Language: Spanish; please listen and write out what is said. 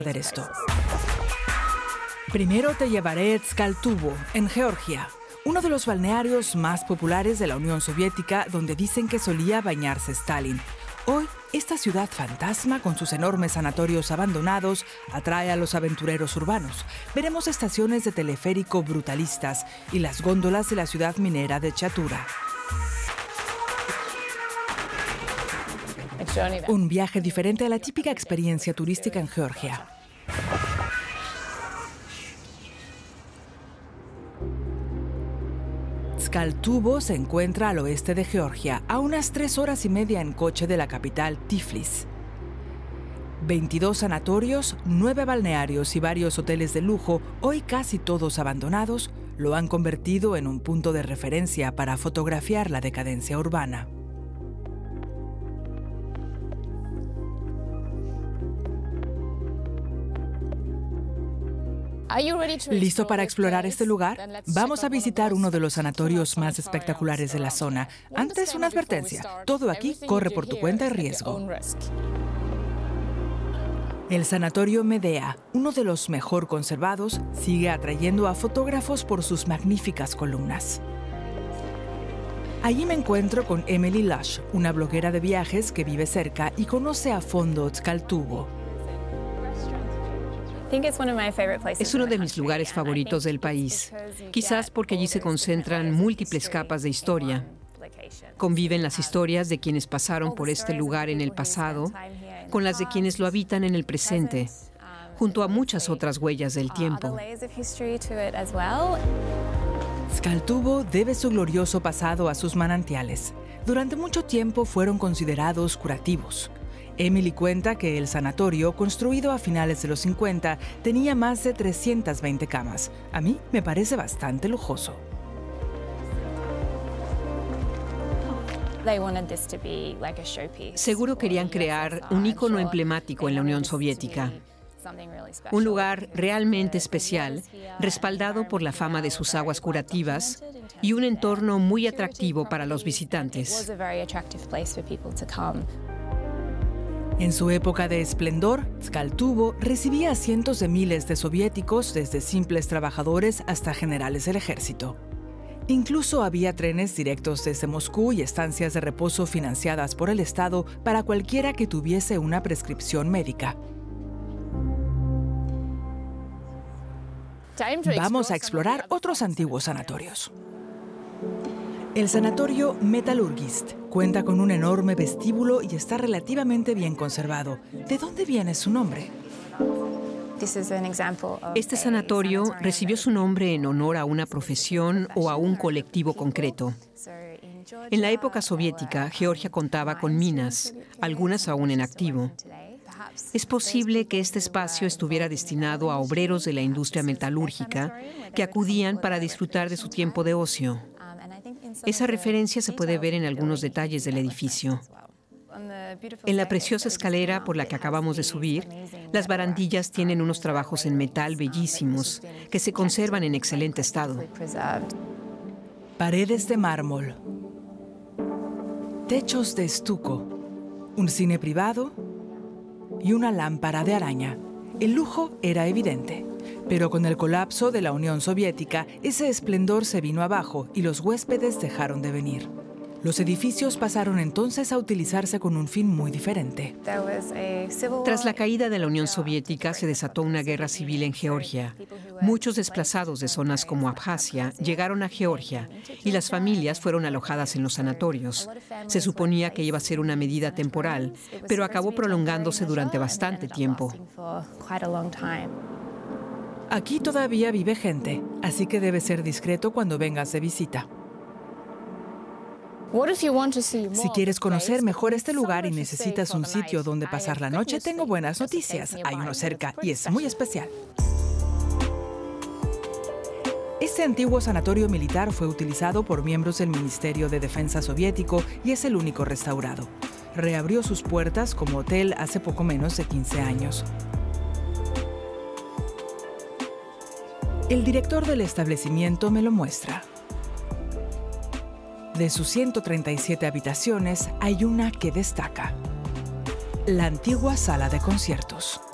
de esto. Primero te llevaré a Tzkaltubo, en Georgia, uno de los balnearios más populares de la Unión Soviética, donde dicen que solía bañarse Stalin. Hoy, esta ciudad fantasma, con sus enormes sanatorios abandonados, atrae a los aventureros urbanos. Veremos estaciones de teleférico brutalistas y las góndolas de la ciudad minera de Chatura. Un viaje diferente a la típica experiencia turística en Georgia. Tzkaltubo se encuentra al oeste de Georgia, a unas 3 horas y media en coche de la capital, Tiflis. 22 sanatorios, 9 balnearios y varios hoteles de lujo, hoy casi todos abandonados, lo han convertido en un punto de referencia para fotografiar la decadencia urbana. ¿Listo para explorar este lugar? Vamos a visitar uno de los sanatorios más espectaculares de la zona. Antes, una advertencia. Todo aquí corre por tu cuenta y riesgo. El Sanatorio Medea, uno de los mejor conservados, sigue atrayendo a fotógrafos por sus magníficas columnas. Allí me encuentro con Emily Lush, una bloguera de viajes que vive cerca y conoce a fondo Tzkaltubo. Es uno de mis lugares favoritos del país, quizás porque allí se concentran múltiples capas de historia. Conviven las historias de quienes pasaron por este lugar en el pasado con las de quienes lo habitan en el presente, junto a muchas otras huellas del tiempo. Tzkaltubo debe su glorioso pasado a sus manantiales. Durante mucho tiempo fueron considerados curativos. Emily cuenta que el sanatorio, construido a finales de los 50, tenía más de 320 camas. A mí me parece bastante lujoso. Seguro querían crear un ícono emblemático en la Unión Soviética. Un lugar realmente especial, respaldado por la fama de sus aguas curativas y un entorno muy atractivo para los visitantes. En su época de esplendor, Tzkaltubo recibía a cientos de miles de soviéticos, desde simples trabajadores hasta generales del ejército. Incluso había trenes directos desde Moscú y estancias de reposo financiadas por el Estado para cualquiera que tuviese una prescripción médica. Vamos a explorar otros antiguos sanatorios. El sanatorio Metallurgist cuenta con un enorme vestíbulo y está relativamente bien conservado. ¿De dónde viene su nombre? Este sanatorio recibió su nombre en honor a una profesión o a un colectivo concreto. En la época soviética, Georgia contaba con minas, algunas aún en activo. Es posible que este espacio estuviera destinado a obreros de la industria metalúrgica que acudían para disfrutar de su tiempo de ocio. Esa referencia se puede ver en algunos detalles del edificio. En la preciosa escalera por la que acabamos de subir, las barandillas tienen unos trabajos en metal bellísimos que se conservan en excelente estado. Paredes de mármol, techos de estuco, un cine privado y una lámpara de araña. El lujo era evidente. Pero con el colapso de la Unión Soviética, ese esplendor se vino abajo y los huéspedes dejaron de venir. Los edificios pasaron entonces a utilizarse con un fin muy diferente. Tras la caída de la Unión Soviética, se desató una guerra civil en Georgia. Muchos desplazados de zonas como Abjasia llegaron a Georgia y las familias fueron alojadas en los sanatorios. Se suponía que iba a ser una medida temporal, pero acabó prolongándose durante bastante tiempo. Aquí todavía vive gente, así que debes ser discreto cuando vengas de visita. Si quieres conocer mejor este lugar y necesitas un sitio donde pasar la noche, tengo buenas noticias. Hay uno cerca y es muy especial. Este antiguo sanatorio militar fue utilizado por miembros del Ministerio de Defensa soviético y es el único restaurado. Reabrió sus puertas como hotel hace poco menos de 15 años. El director del establecimiento me lo muestra. De sus 137 habitaciones, hay una que destaca: la antigua sala de conciertos.